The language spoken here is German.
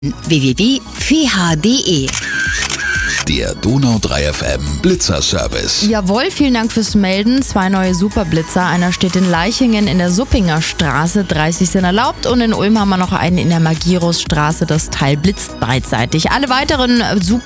www.fh.de. Der Donau 3 FM Blitzerservice. Jawohl, vielen Dank fürs Melden. 2 neue Superblitzer. Einer steht in Leichingen in der Suppinger Straße, 30 sind erlaubt. Und in Ulm haben wir noch einen in der Magirusstraße. Das Teil blitzt beidseitig. Alle weiteren Super